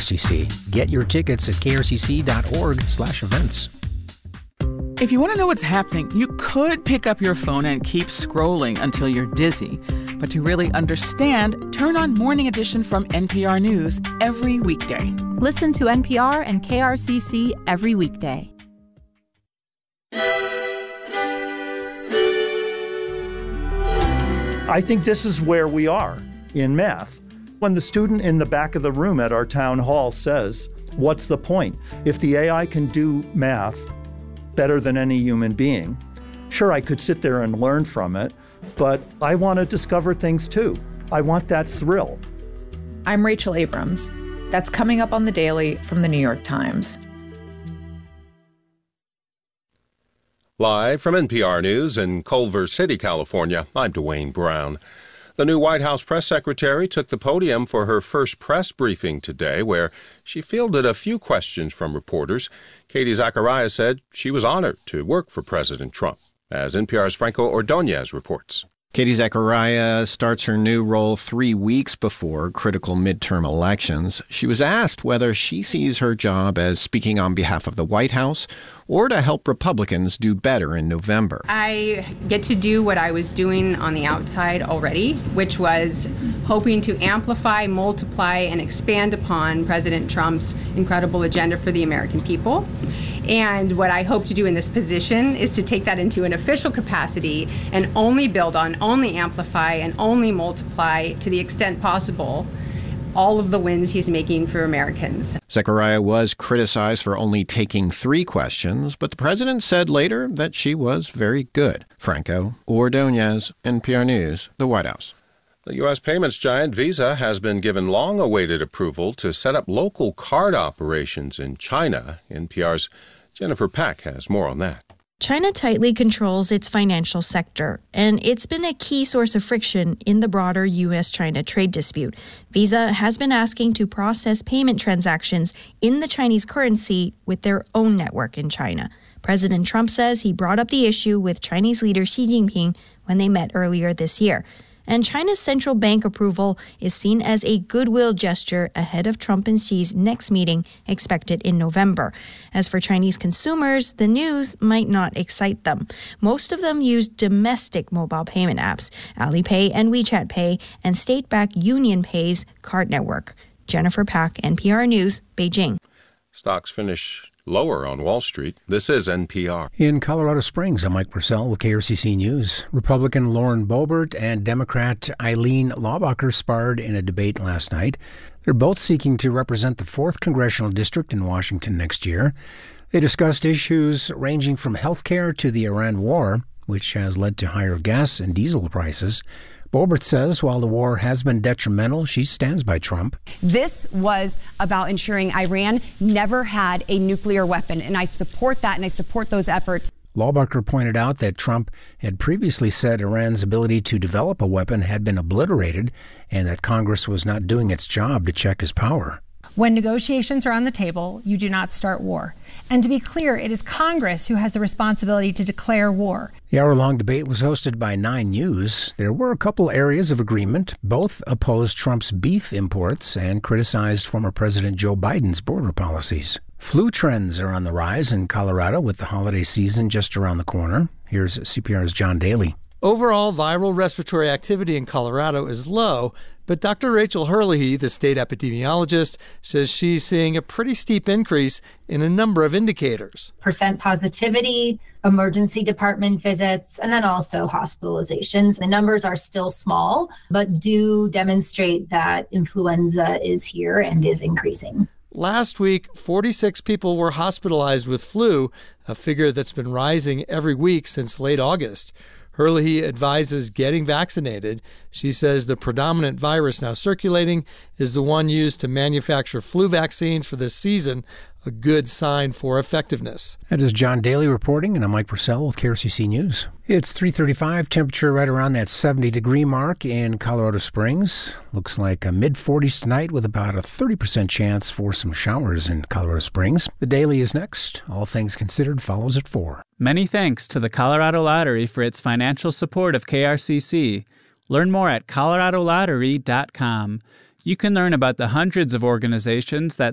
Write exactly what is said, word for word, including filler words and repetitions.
C C. Get your tickets at krcc.org slash events. If you want to know what's happening, you could pick up your phone and keep scrolling until you're dizzy. But to really understand, turn on Morning Edition from N P R News every weekday. Listen to N P R and K R C C every weekday. I think this is where we are in math. When the student in the back of the room at our town hall says, what's the point? If the A I can do math better than any human being, sure, I could sit there and learn from it, but I want to discover things too. I want that thrill. I'm Rachel Abrams. That's coming up on The Daily from The New York Times. Live from N P R News in Culver City, California, I'm Dwayne Brown. The new White House press secretary took the podium for her first press briefing today, where she fielded a few questions from reporters. Katie Zacharias said she was honored to work for President Trump, as N P R's Franco Ordonez reports. Katie Zacharias starts her new role three weeks before critical midterm elections. She was asked whether she sees her job as speaking on behalf of the White House or to help Republicans do better in November. I get to do what I was doing on the outside already, which was hoping to amplify, multiply, and expand upon President Trump's incredible agenda for the American people. And what I hope to do in this position is to take that into an official capacity and only build on, only amplify, and only multiply to the extent possible all of the wins he's making for Americans. Zacharias was criticized for only taking three questions, but the president said later that she was very good. Franco Ordonez, N P R News, the White House. The U S payments giant Visa has been given long-awaited approval to set up local card operations in China. N P R's Jennifer Pack has more on that. China tightly controls its financial sector, and it's been a key source of friction in the broader U S China trade dispute. Visa has been asking to process payment transactions in the Chinese currency with their own network in China. President Trump says he brought up the issue with Chinese leader Xi Jinping when they met earlier this year. And China's central bank approval is seen as a goodwill gesture ahead of Trump and Xi's next meeting expected in November. As for Chinese consumers, the news might not excite them. Most of them use domestic mobile payment apps, Alipay and WeChat Pay, and state-backed UnionPay's card network. Jennifer Pack, N P R News, Beijing. Stocks finish lower on Wall Street. This is N P R. In Colorado Springs, I'm Mike Purcell with K R C C News. Republican Lauren Boebert and Democrat Eileen Laubacher sparred in a debate last night. They're both seeking to represent the fourth Congressional District in Washington next year. They discussed issues ranging from health care to the Iran war, which has led to higher gas and diesel prices. Boebert says while the war has been detrimental, she stands by Trump. This was about ensuring Iran never had a nuclear weapon, and I support that, and I support those efforts. Laubacher pointed out that Trump had previously said Iran's ability to develop a weapon had been obliterated and that Congress was not doing its job to check his power. When negotiations are on the table, you do not start war. And to be clear, it is Congress who has the responsibility to declare war. The hour-long debate was hosted by Nine News. There were a couple areas of agreement. Both opposed Trump's beef imports and criticized former President Joe Biden's border policies. Flu trends are on the rise in Colorado with the holiday season just around the corner. Here's C P R's John Daly. Overall, viral respiratory activity in Colorado is low, but Doctor Rachel Herlihy, the state epidemiologist, says she's seeing a pretty steep increase in a number of indicators. Percent positivity, emergency department visits, and then also hospitalizations. The numbers are still small, but do demonstrate that influenza is here and is increasing. Last week, forty-six people were hospitalized with flu, a figure that's been rising every week since late August. Herlihy advises getting vaccinated. She says the predominant virus now circulating is the one used to manufacture flu vaccines for this season, a good sign for effectiveness. That is John Daly reporting, and I'm Mike Purcell with K R C C News. It's three thirty-five, temperature right around that seventy-degree mark in Colorado Springs. Looks like a mid-forties tonight with about a thirty percent chance for some showers in Colorado Springs. The Daily is next. All Things Considered follows at four. Many thanks to the Colorado Lottery for its financial support of K R C C. Learn more at colorado lottery dot com. You can learn about the hundreds of organizations that